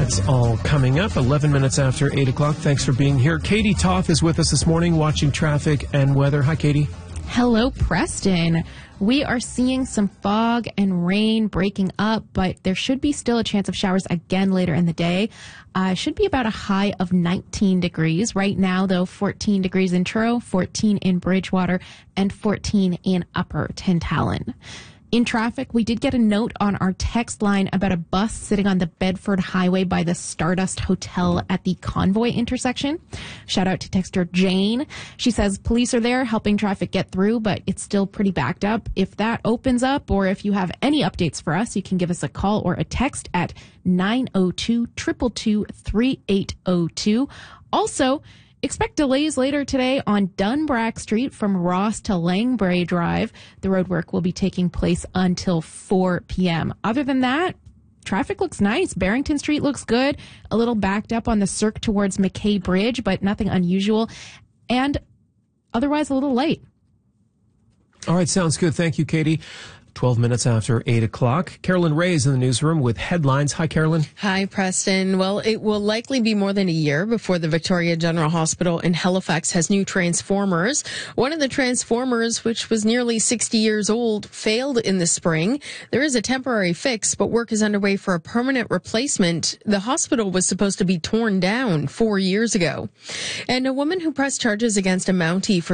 That's all coming up 11 minutes after 8 o'clock. Thanks for being here. Katie Toth is with us this morning watching traffic and weather. Hi, Katie. Hello, Preston. We are seeing some fog and rain breaking up, but there should be still a chance of showers again later in the day. Should be about a high of 19 degrees. Right now, though, 14 degrees in Truro, 14 in Bridgewater, and 14 in Upper Tintagel. In traffic, we did get a note on our text line about a bus sitting on the Bedford Highway by the Stardust Hotel at the Convoy intersection. Shout out to texter Jane. She says police are there helping traffic get through, but it's still pretty backed up. If that opens up, or if you have any updates for us, you can give us a call or a text at 902-222-3802. Also, expect delays later today on Dunbrack Street from Ross to Langbrae Drive. The roadwork will be taking place until 4 p.m. Other than that, traffic looks nice. Barrington Street looks good. A little backed up on the Cirque towards McKay Bridge, but nothing unusual. And otherwise a little late. All right, sounds good. Thank you, Katie. 12 minutes after 8 o'clock. Carolyn Ray is in the newsroom with headlines. Hi, Carolyn. Hi, Preston. Well, it will likely be more than a year before the Victoria General Hospital in Halifax has new transformers. One of the transformers, which was nearly 60 years old, failed in the spring. There is a temporary fix, but work is underway for a permanent replacement. The hospital was supposed to be torn down 4 years ago. And a woman who pressed charges against a Mountie for